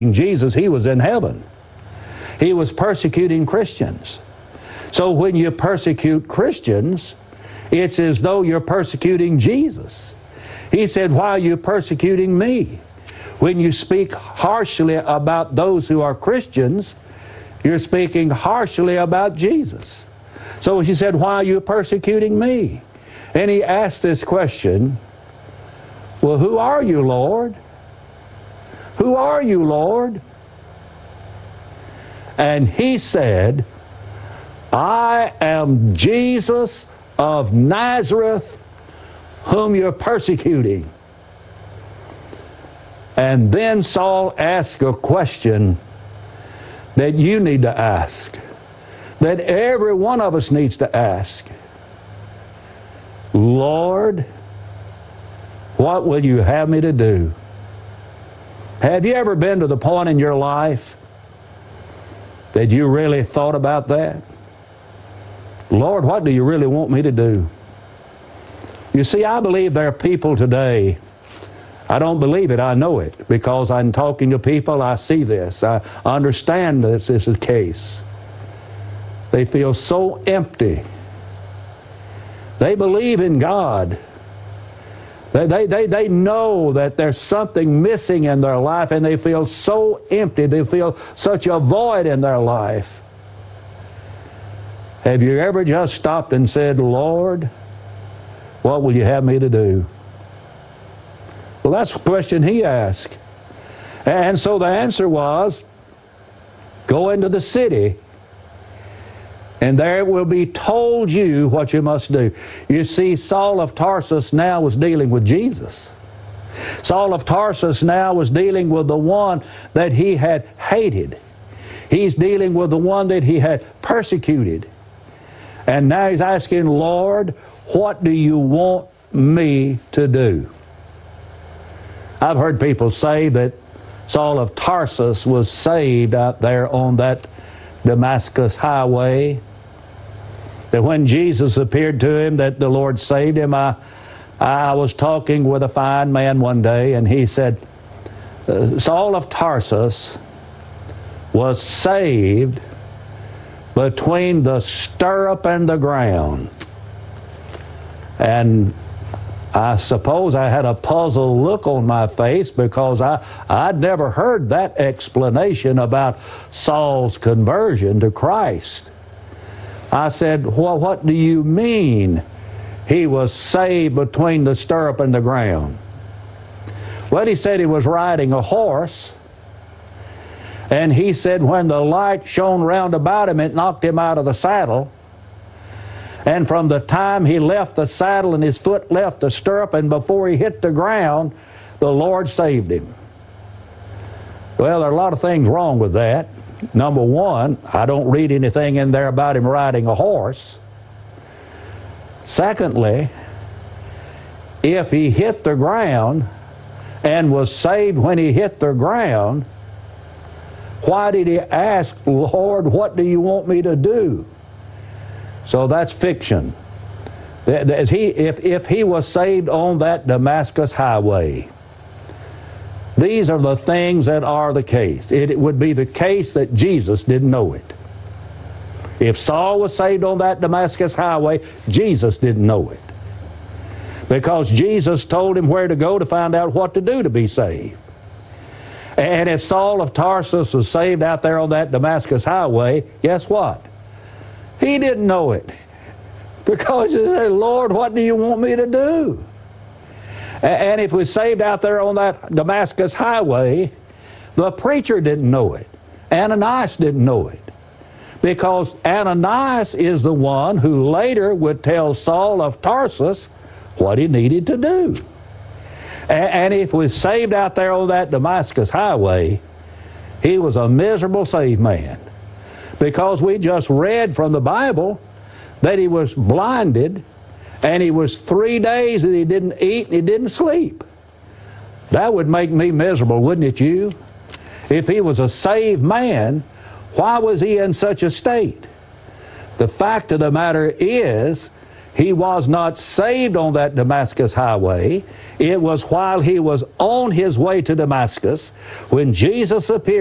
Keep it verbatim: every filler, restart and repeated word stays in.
Jesus, he was in heaven. He was persecuting Christians. So when you persecute Christians, it's as though you're persecuting Jesus. He said, why are you persecuting me? When you speak harshly about those who are Christians, you're speaking harshly about Jesus. So he said, why are you persecuting me? And he asked this question, well, who are you, Lord? Who are you, Lord? And he said, I am Jesus of Nazareth, whom you're persecuting. And then Saul asked a question that you need to ask, that every one of us needs to ask. Lord, what will you have me to do? Have you ever been to the point in your life that you really thought about that? Lord, what do you really want me to do? You see, I believe there are people today, I don't believe it, I know it, because I'm talking to people, I see this, I understand this is the case. They feel so empty. They believe in God. They, they, they, they know that there's something missing in their life, and they feel so empty. They feel such a void in their life. Have you ever just stopped and said, Lord, what will you have me to do? Well, that's the question he asked. And so the answer was, go into the city, and there it will be told you what you must do. You see, Saul of Tarsus now was dealing with Jesus. Saul of Tarsus now was dealing with the one that he had hated. He's dealing with the one that he had persecuted. And now he's asking, Lord, what do you want me to do? I've heard people say that Saul of Tarsus was saved out there on that Damascus highway, that when Jesus appeared to him, that the Lord saved him. I, I was talking with a fine man one day, and he said, Saul of Tarsus was saved between the stirrup and the ground. And I suppose I had a puzzled look on my face, because I, I'd never heard that explanation about Saul's conversion to Christ. I said, well, what do you mean he was saved between the stirrup and the ground? Well, he said he was riding a horse, and he said when the light shone round about him, it knocked him out of the saddle. And from the time he left the saddle and his foot left the stirrup and before he hit the ground, the Lord saved him. Well, there are a lot of things wrong with that. Number one, I don't read anything in there about him riding a horse. Secondly, if he hit the ground and was saved when he hit the ground, why did he ask, Lord, what do you want me to do? So that's fiction. If he, if, if he was saved on that Damascus highway, these are the things that are the case. It, it would be the case that Jesus didn't know it. If Saul was saved on that Damascus highway, Jesus didn't know it, because Jesus told him where to go to find out what to do to be saved. And if Saul of Tarsus was saved out there on that Damascus highway, guess what? He didn't know it, because he said, Lord, what do you want me to do? And if he was saved out there on that Damascus highway, the preacher didn't know it. Ananias didn't know it, because Ananias is the one who later would tell Saul of Tarsus what he needed to do. And if he was saved out there on that Damascus highway, he was a miserable saved man, because we just read from the Bible that he was blinded, and he was three days that he didn't eat and he didn't sleep. That would make me miserable, wouldn't it you? If he was a saved man, why was he in such a state? The fact of the matter is, He was not saved on that Damascus highway. It was while he was on his way to Damascus when Jesus appeared